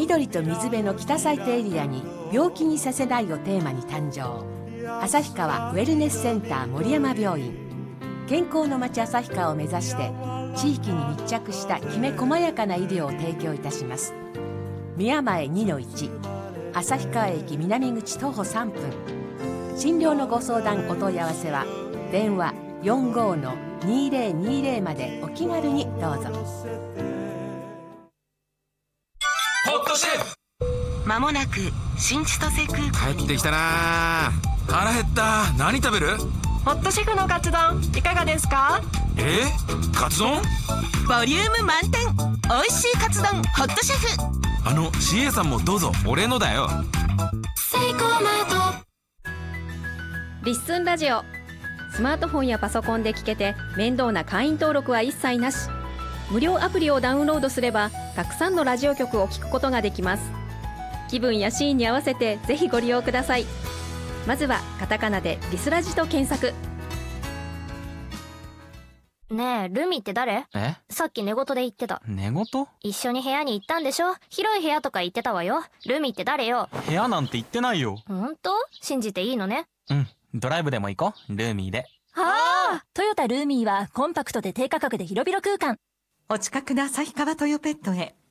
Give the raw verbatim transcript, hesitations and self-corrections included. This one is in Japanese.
緑と水辺の北サイトエリアに病気にさせないをテーマに誕生。旭川ウェルネスセンター森山病院、健康の街旭川を目指して地域に密着したきめ細やかな医療を提供いたします。宮前 にのいち、 旭川駅南口徒歩さんぷん。診療のご相談お問い合わせは電話 よんごーのにーぜろにーぜろ までお気軽にどうぞ。 ホットシェフ、 まもなく新千歳空港に帰ってきたな。腹減った。何食べる？ ホットシェフのカツ丼いかがですか？ えー、カツ丼？ ボリューム満点、おいしいカツ丼ホットシェフ。 あの シーエー さんもどうぞ。俺のだよ。 セイコーマート。 リッスンラジオ、スマートフォンやパソコンで聞けて面倒な会員登録は一切なし。無料アプリをダウンロードすればたくさんのラジオ局を聞くことができます。気分やシーンに合わせてぜひご利用ください。まずはカタカナでリスラジと検索。 ねえ、ルミって誰？ え？ さっき寝言で言ってた。 寝言？ 一緒に部屋に行ったんでしょ？広い部屋とか言ってたわよ。ルミって誰よ？ 部屋なんて言ってないよ。 ほんと？信じていいのね？ うん、ドライブでも行こう。ルーミーで。 はあ、トヨタルーミーはコンパクトで低価格で広々空間。 お近くの旭川トヨペットへ。